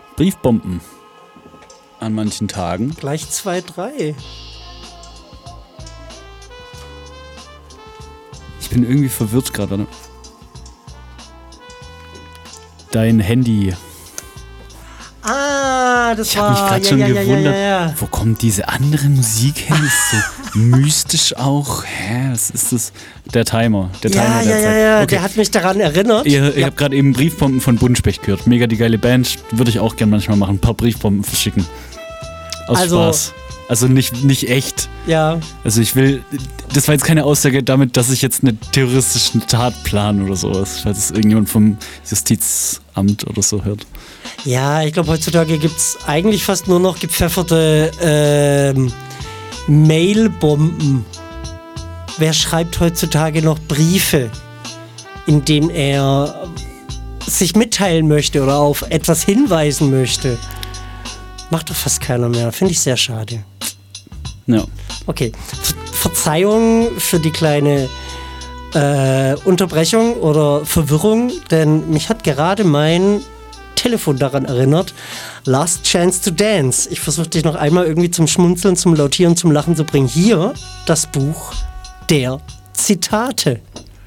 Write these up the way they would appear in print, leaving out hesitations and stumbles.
Briefbomben. An manchen Tagen. Gleich 2, 3. Ich bin irgendwie verwirrt gerade. Ne? Dein Handy. Das Ich habe mich gerade schon gewundert, wo kommt diese andere Musik her? Ist so mystisch auch. Hä, was ist das? Der Timer. Der Timer der Zeit. Okay. Der hat mich daran erinnert. Ich habe gerade eben Briefbomben von Buntspecht gehört. Mega die geile Band. Würde ich auch gerne manchmal machen. Ein paar Briefbomben verschicken. Aus Spaß. Also nicht echt. Ja. Also das war jetzt keine Aussage damit, dass ich jetzt eine terroristische Tat plane oder sowas, falls es irgendjemand vom Justizamt oder so hört. Ja, ich glaube, heutzutage gibt es eigentlich fast nur noch gepfefferte Mailbomben. Wer schreibt heutzutage noch Briefe, in denen er sich mitteilen möchte oder auf etwas hinweisen möchte? Macht doch fast keiner mehr. Finde ich sehr schade. Ja. Okay. Verzeihung für die kleine Unterbrechung oder Verwirrung, denn mich hat gerade mein Telefon daran erinnert. Last Chance to Dance. Ich versuche dich noch einmal irgendwie zum Schmunzeln, zum Lautieren, zum Lachen zu bringen. Hier das Buch der Zitate.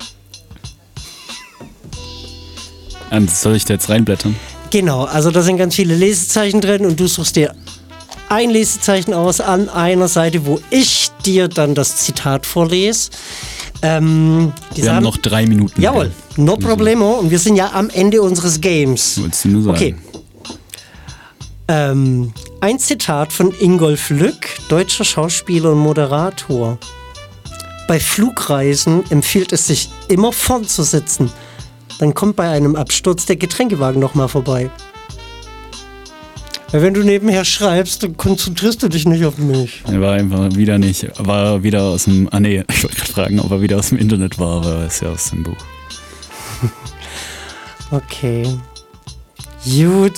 Soll ich da jetzt reinblättern? Genau, also da sind ganz viele Lesezeichen drin und du suchst dir ein Lesezeichen aus an einer Seite, wo ich dir dann das Zitat vorlese. Wir haben noch 3 Minuten. Jawohl, no problemo. Und wir sind ja am Ende unseres Games. Wolltest du nur sagen. Okay. Ein Zitat von Ingolf Lück, deutscher Schauspieler und Moderator. Bei Flugreisen empfiehlt es sich, immer vorn zu sitzen. Dann kommt bei einem Absturz der Getränkewagen nochmal vorbei. Weil wenn du nebenher schreibst, dann konzentrierst du dich nicht auf mich. Er war einfach wieder nicht. War wieder aus dem. Ich wollte gerade fragen, ob er wieder aus dem Internet war, aber er ist ja aus dem Buch. Okay. Gut.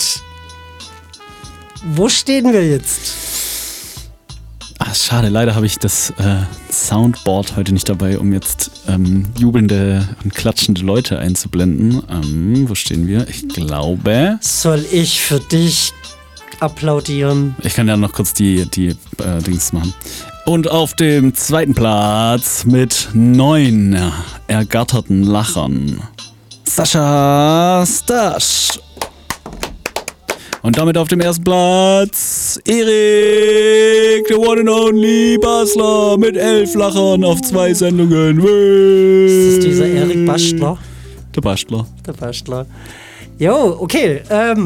Wo stehen wir jetzt? Schade, leider habe ich das Soundboard heute nicht dabei, um jetzt jubelnde und klatschende Leute einzublenden. Wo stehen wir? Ich glaube. Soll ich für dich applaudieren? Ich kann ja noch kurz die Dings machen. Und auf dem 2. Platz mit 9 ergatterten Lachern Sascha Stasch. Und damit auf dem 1. Platz Erik, the one and only Basler mit 11 Lachern auf 2 Sendungen. Ist das dieser Erik Bastler? Der Bastler. Der Bastler. Jo, okay. Wir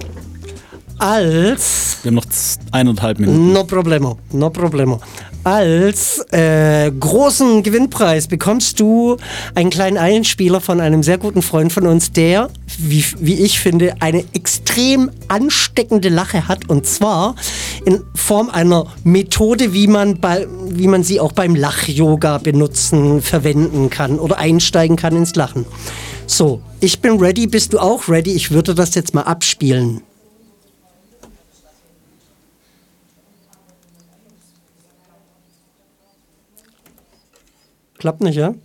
haben noch 1,5 Minuten. No problemo. Als großen Gewinnpreis bekommst du einen kleinen Einspieler von einem sehr guten Freund von uns, der, wie ich finde, eine extrem ansteckende Lache hat. Und zwar in Form einer Methode, wie man sie auch beim Lach-Yoga verwenden kann oder einsteigen kann ins Lachen. So, ich bin ready. Bist du auch ready? Ich würde das jetzt mal abspielen. Klappt nicht, ja?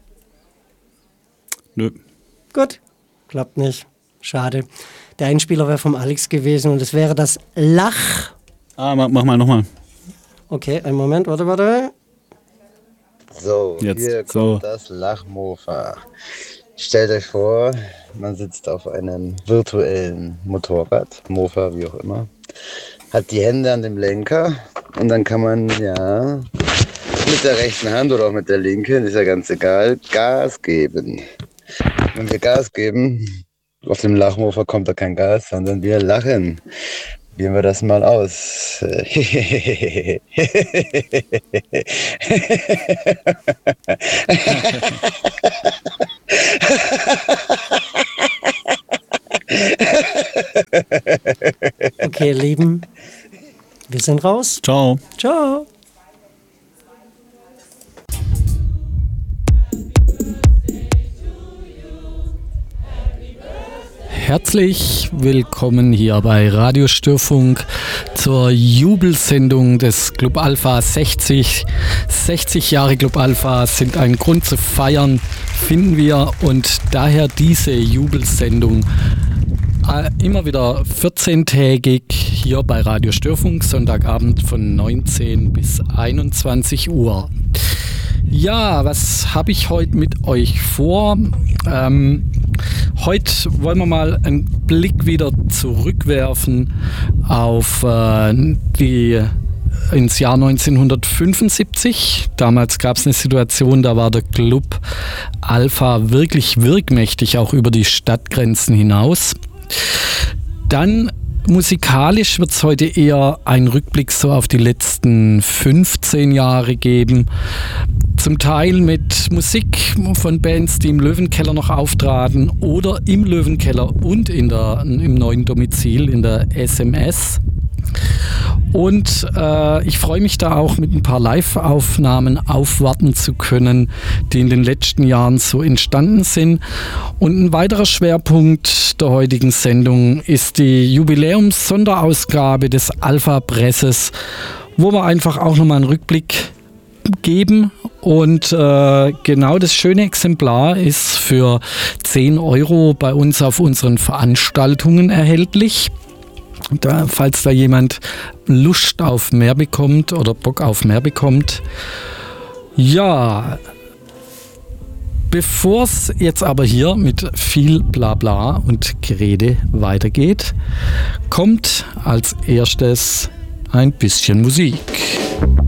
Nö. Gut. Klappt nicht. Schade. Der Einspieler wäre vom Alex gewesen und es wäre das Lach. Mach mal nochmal. Okay, einen Moment, warte. So, jetzt, hier kommt das Lachmofa. Stellt euch vor, man sitzt auf einem virtuellen Motorrad, Mofa, wie auch immer, hat die Hände an dem Lenker und dann kann man, mit der rechten Hand oder auch mit der linken, ist ja ganz egal, Gas geben. Wenn wir Gas geben, auf dem Lachmofa kommt da kein Gas, sondern wir lachen. Probieren wir das mal aus. Okay, ihr Lieben, wir sind raus. Ciao. Ciao. Herzlich willkommen hier bei Radio Störfunk zur Jubelsendung des Club Alpha 60. 60 Jahre Club Alpha sind ein Grund zu feiern, finden wir, und daher diese Jubelsendung. Ja, immer wieder 14-tägig hier bei Radio Störfunk, Sonntagabend von 19 bis 21 Uhr. Ja, was habe ich heute mit euch vor? Heute wollen wir mal einen Blick wieder zurückwerfen auf ins Jahr 1975. Damals gab es eine Situation, da war der Club Alpha wirklich wirkmächtig, auch über die Stadtgrenzen hinaus. Dann musikalisch wird es heute eher einen Rückblick so auf die letzten 15 Jahre geben. Zum Teil mit Musik von Bands, die im Löwenkeller noch auftraten oder im Löwenkeller und im neuen Domizil in der SMS. Und ich freue mich da auch mit ein paar Live-Aufnahmen aufwarten zu können, die in den letzten Jahren so entstanden sind. Und ein weiterer Schwerpunkt der heutigen Sendung ist die Jubiläums-Sonderausgabe des Alpha-Presses, wo wir einfach auch nochmal einen Rückblick geben. Und genau das schöne Exemplar ist für 10 € bei uns auf unseren Veranstaltungen erhältlich. Falls da jemand Lust auf mehr bekommt oder Bock auf mehr bekommt. Ja, bevor es jetzt aber hier mit viel Blabla und Gerede weitergeht, kommt als erstes ein bisschen Musik.